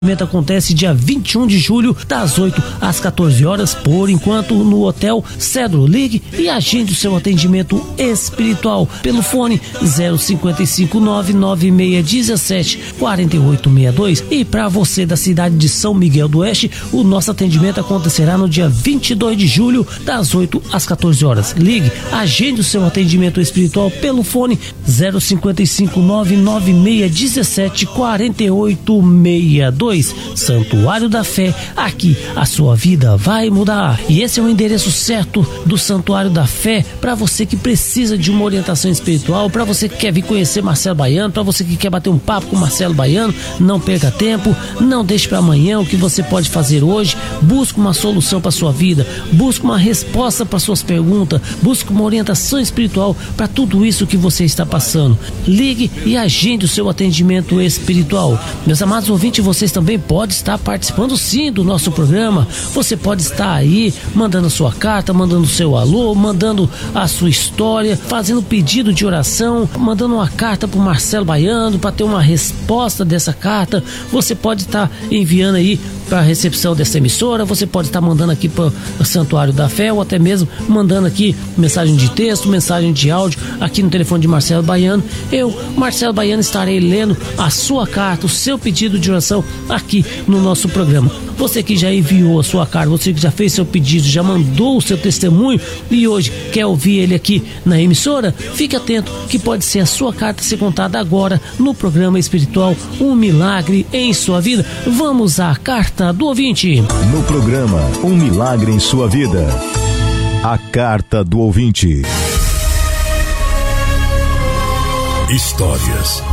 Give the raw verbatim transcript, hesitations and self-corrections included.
O evento acontece dia vinte e um de julho, das oito às quatorze horas, por enquanto no Hotel Cedro. Ligue e agende o seu atendimento espiritual pelo fone zero cinco cinco nove nove seis um sete quatro oito seis dois. E para você da cidade de São Miguel do Oeste, o nosso atendimento acontecerá no dia vinte e dois de julho, das oito às quatorze horas. Ligue, agende o seu atendimento espiritual pelo fone zero cinco cinco nove nove seis um sete quatro oito seis dois. Santuário da Fé, aqui a sua vida vai mudar. E esse é o endereço certo do Santuário da Fé para você que precisa de uma orientação espiritual, para você que quer vir conhecer Marcelo Baiano, para você que quer bater um papo com Marcelo Baiano. Não perca tempo, não deixe para amanhã o que você pode fazer hoje. Busque uma solução para sua vida, busque uma resposta para suas perguntas, busque uma orientação espiritual para tudo isso que você está passando. Ligue e agende o seu atendimento espiritual. Meus amados ouvintes, vocês também pode estar participando sim do nosso programa. Você pode estar aí mandando a sua carta, mandando o seu alô, mandando a sua história, fazendo pedido de oração, mandando uma carta para o Marcelo Baiano para ter uma resposta dessa carta. Você pode estar enviando aí para a recepção dessa emissora, você pode estar mandando aqui para o Santuário da Fé, ou até mesmo mandando aqui mensagem de texto, mensagem de áudio aqui no telefone de Marcelo Baiano. Eu, Marcelo Baiano, estarei lendo a sua carta, o seu pedido de oração aqui no nosso programa. Você que já enviou a sua carta, você que já fez seu pedido, já mandou o seu testemunho e hoje quer ouvir ele aqui na emissora, fique atento que pode ser a sua carta ser contada agora no programa espiritual Um Milagre em Sua Vida. Vamos à carta do ouvinte. No programa Um Milagre em Sua Vida, a carta do ouvinte. Histórias,